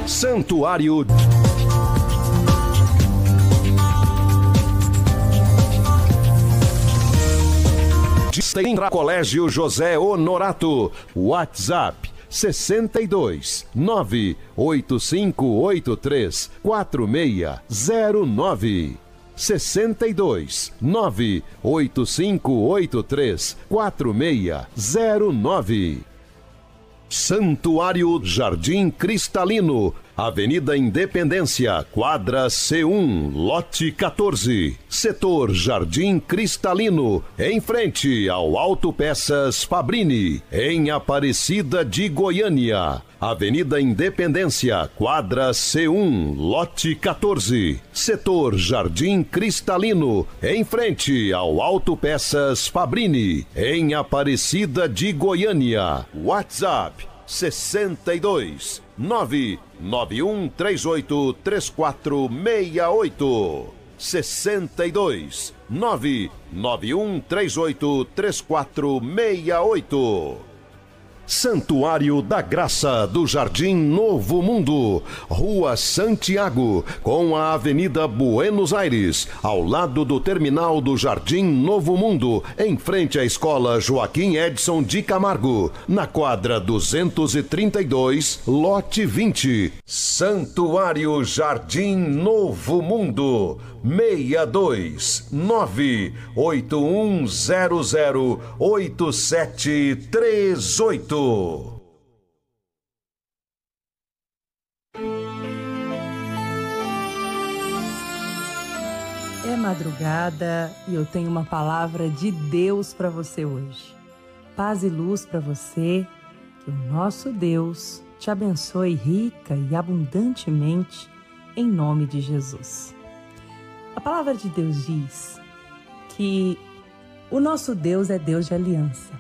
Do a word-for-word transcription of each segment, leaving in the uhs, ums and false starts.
Santuário Centra Colégio José Honorato. WhatsApp sessenta e dois, nove oito cinco oito três, quatro seis zero nove. sessenta e dois, nove oito cinco oito três, quatro seis zero nove. Santuário Jardim Cristalino, Avenida Independência, quadra C um, lote quatorze, setor Jardim Cristalino, em frente ao Autopeças Fabrini, em Aparecida de Goiânia. Avenida Independência, quadra C um, lote quatorze, setor Jardim Cristalino, em frente ao Autopeças Fabrini, em Aparecida de Goiânia. WhatsApp sessenta e dois, nove nove um três oito três quatro seis oito. sessenta e dois, nove nove um três oito três quatro seis oito. Santuário da Graça do Jardim Novo Mundo, Rua Santiago, com a Avenida Buenos Aires, ao lado do terminal do Jardim Novo Mundo, em frente à Escola Joaquim Edson de Camargo, na quadra duzentos e trinta e dois, lote vinte. Santuário Jardim Novo Mundo, seis dois nove oito um zero zero oito sete três oito. É madrugada e eu tenho uma palavra de Deus para você hoje. Paz e luz para você, que o nosso Deus te abençoe rica e abundantemente em nome de Jesus. A palavra de Deus diz que o nosso Deus é Deus de aliança.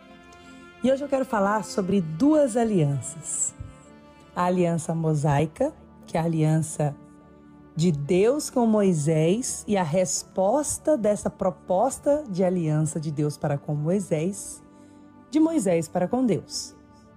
E hoje eu quero falar sobre duas alianças. A aliança mosaica, que é a aliança de Deus com Moisés e a resposta dessa proposta de aliança de Deus para com Moisés, de Moisés para com Deus.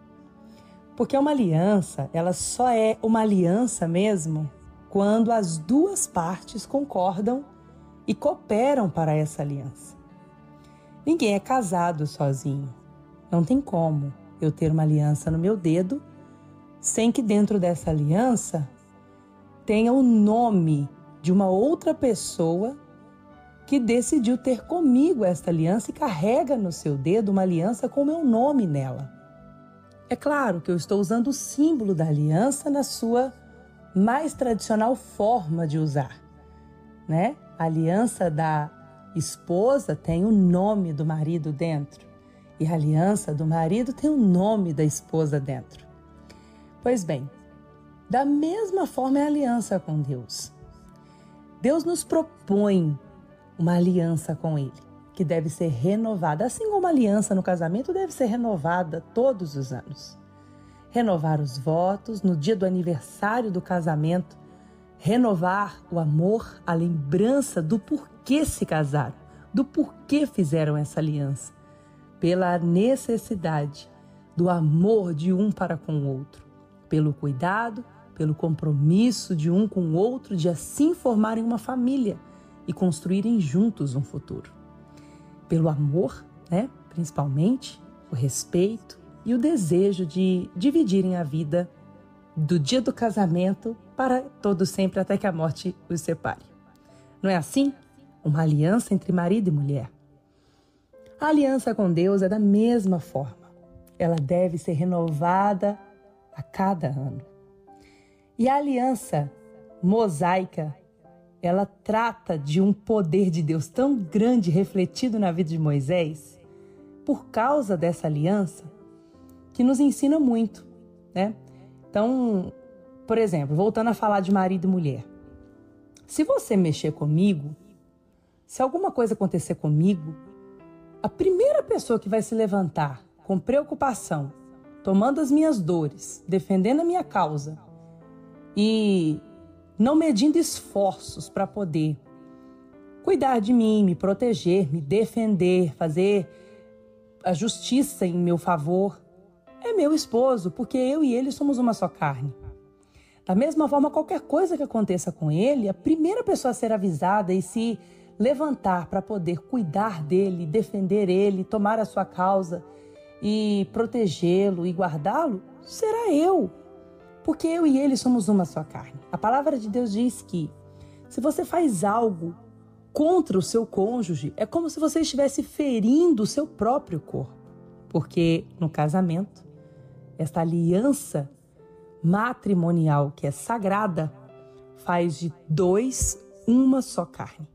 Porque uma aliança, ela só é uma aliança mesmo quando as duas partes concordam e cooperam para essa aliança. Ninguém é casado sozinho. Não tem como eu ter uma aliança no meu dedo sem que dentro dessa aliança tenha o nome de uma outra pessoa que decidiu ter comigo esta aliança e carrega no seu dedo uma aliança com o meu nome nela. É claro que eu estou usando o símbolo da aliança na sua mais tradicional forma de usar, né? A aliança da esposa tem o nome do marido dentro. E a aliança do marido tem o nome da esposa dentro. Pois bem, da mesma forma é a aliança com Deus. Deus nos propõe uma aliança com Ele, que deve ser renovada, assim como a aliança no casamento deve ser renovada todos os anos. Renovar os votos no dia do aniversário do casamento, renovar o amor, a lembrança do porquê se casaram, do porquê fizeram essa aliança. Pela necessidade do amor de um para com o outro, pelo cuidado, pelo compromisso de um com o outro, de assim formarem uma família e construírem juntos um futuro. Pelo amor, né, principalmente, o respeito e o desejo de dividirem a vida do dia do casamento para todo sempre até que a morte os separe. Não é assim? Uma aliança entre marido e mulher. A aliança com Deus é da mesma forma. Ela deve ser renovada a cada ano. E a aliança mosaica, ela trata de um poder de Deus tão grande refletido na vida de Moisés, por causa dessa aliança, que nos ensina muito, né? Então, por exemplo, voltando a falar de marido e mulher. Se você mexer comigo, se alguma coisa acontecer comigo, a primeira pessoa que vai se levantar com preocupação, tomando as minhas dores, defendendo a minha causa e não medindo esforços para poder cuidar de mim, me proteger, me defender, fazer a justiça em meu favor, é meu esposo, porque eu e ele somos uma só carne. Da mesma forma, qualquer coisa que aconteça com ele, a primeira pessoa a ser avisada e se levantar para poder cuidar dele, defender ele, tomar a sua causa e protegê-lo e guardá-lo, será eu. Porque eu e ele somos uma só carne. A palavra de Deus diz que se você faz algo contra o seu cônjuge, é como se você estivesse ferindo o seu próprio corpo. Porque no casamento, esta aliança matrimonial que é sagrada faz de dois uma só carne.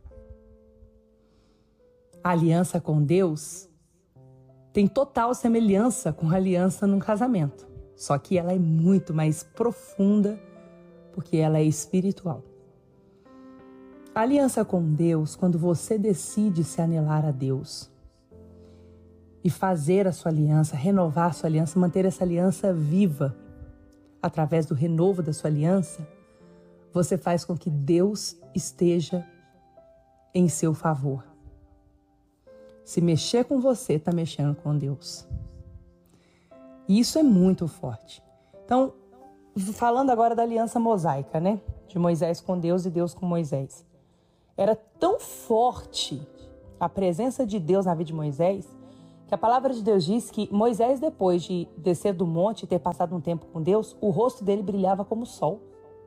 A aliança com Deus tem total semelhança com a aliança num casamento, só que ela é muito mais profunda porque ela é espiritual. A aliança com Deus, quando você decide se anelar a Deus e fazer a sua aliança, renovar a sua aliança, manter essa aliança viva através do renovo da sua aliança, você faz com que Deus esteja em seu favor. Se mexer com você, está mexendo com Deus. E isso é muito forte. Então, falando agora da aliança mosaica, né? De Moisés com Deus e Deus com Moisés. Era tão forte a presença de Deus na vida de Moisés, que a palavra de Deus diz que Moisés, depois de descer do monte e ter passado um tempo com Deus, o rosto dele brilhava como o sol.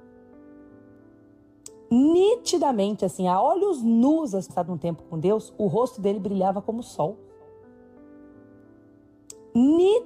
Nitidamente, assim, a olhos nus, passado um tempo com Deus, o rosto dele brilhava como o sol. Nitidamente.